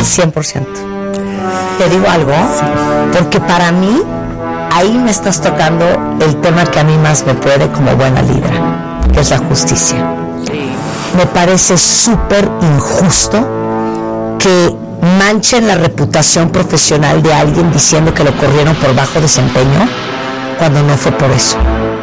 100%. Te digo algo, porque para mí ahí me estás tocando el tema que a mí más me puede como buena líder, que es la justicia. Me parece súper injusto que manchen la reputación profesional de alguien diciendo que lo corrieron por bajo desempeño cuando no fue por eso.